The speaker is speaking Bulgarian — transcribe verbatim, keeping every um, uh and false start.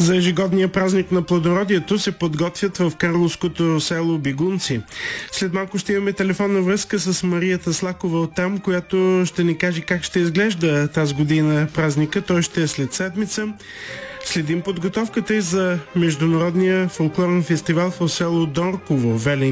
За ежегодния празник на плодородието се подготвят в карловското село Бигунци. След малко ще имаме телефонна връзка с Марията Слакова оттам, която ще ни каже как ще изглежда тази година празника. Той ще е след седмица. Следим подготовката и за Международния фолклорен фестивал в село Дорково, Велин